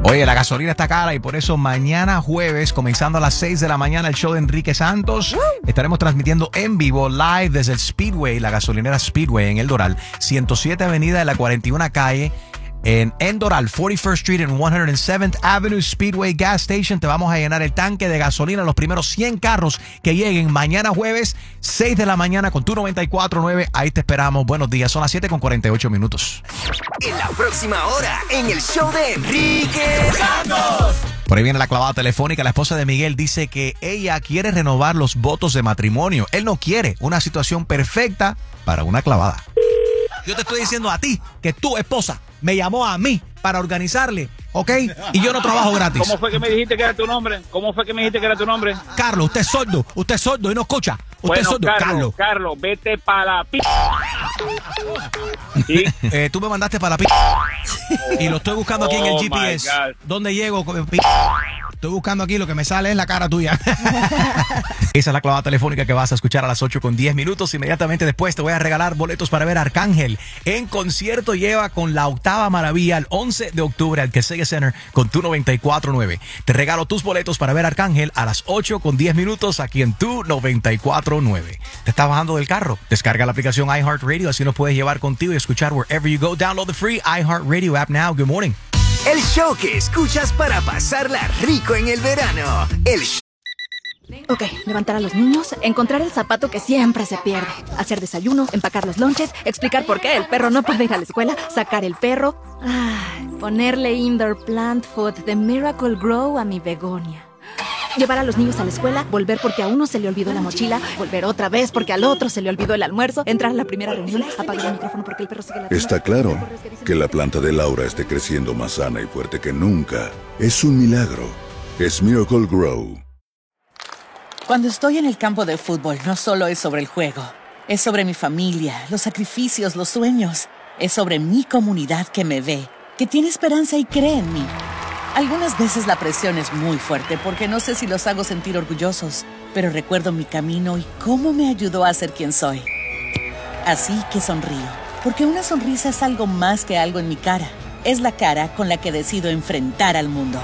Oye, la gasolina está cara y por eso mañana jueves, comenzando a las 6 de la mañana, el show de Enrique Santos. Estaremos transmitiendo en vivo, live desde el Speedway, la gasolinera Speedway en El Doral, 107 Avenida de la 41 Calle. En Doral, 41st Street and 107th Avenue Speedway Gas Station. Te vamos a llenar el tanque de gasolina, los primeros 100 carros que lleguen mañana jueves, 6 de la mañana con tu 94.9. Ahí te esperamos. Buenos días, son las 7:48. En la próxima hora, en el show de Enrique Santos. Por ahí viene la clavada telefónica. La esposa de Miguel dice que ella quiere renovar los votos de matrimonio. Él no quiere. Una situación perfecta para una clavada. Yo te estoy diciendo a ti que tu esposa me llamó a mí para organizarle, ¿ok? Y yo no trabajo gratis. ¿Cómo fue que me dijiste que era tu nombre? Carlos, usted es sordo y no escucha. Usted es sordo. Carlos, vete para la p... ¿Sí? Tú me mandaste para la p... Y lo estoy buscando aquí en el GPS. ¿Dónde llego? Estoy buscando aquí, lo que me sale es la cara tuya. Esa es la clavada telefónica que vas a escuchar a las 8:10. Inmediatamente después te voy a regalar boletos para ver a Arcángel en concierto. Lleva con la octava maravilla el 11 de octubre al Keseye Center con tu 94.9. Te regalo tus boletos para ver a Arcángel a las 8:10 aquí en tu 94.9. ¿Te estás bajando del carro? Descarga la aplicación iHeartRadio, así nos puedes llevar contigo y escuchar wherever you go. Download the free iHeartRadio app now. Good morning. El show que escuchas para pasarla rico en el verano. Ok, levantar a los niños, encontrar el zapato que siempre se pierde, hacer desayuno, empacar los lonches, explicar por qué el perro no puede ir a la escuela, sacar el perro, ponerle indoor plant food de Miracle Grow a mi begonia. Llevar a los niños a la escuela, volver porque a uno se le olvidó la mochila, volver otra vez porque al otro se le olvidó el almuerzo, entrar a la primera reunión, apagar el micrófono porque el perro sigue ladrando. Está claro que la planta de Laura esté creciendo más sana y fuerte que nunca. Es un milagro. Es Miracle Grow. Cuando estoy en el campo de fútbol, no solo es sobre el juego. Es sobre mi familia, los sacrificios, los sueños. Es sobre mi comunidad que me ve, que tiene esperanza y cree en mí. Algunas veces la presión es muy fuerte porque no sé si los hago sentir orgullosos, pero recuerdo mi camino y cómo me ayudó a ser quien soy. Así que sonrío, porque una sonrisa es algo más que algo en mi cara. Es la cara con la que decido enfrentar al mundo.